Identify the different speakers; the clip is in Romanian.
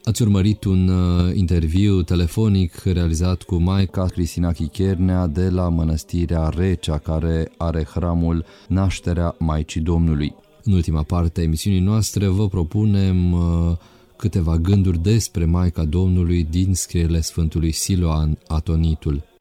Speaker 1: Ați urmărit un interviu telefonic realizat cu maica Cristina Chichernea de la Mănăstirea Recea, care are hramul Nașterea Maicii Domnului. În ultima parte a emisiunii noastre vă propunem câteva gânduri despre Maica Domnului din scrierile Sfântului Siloan Atonitul.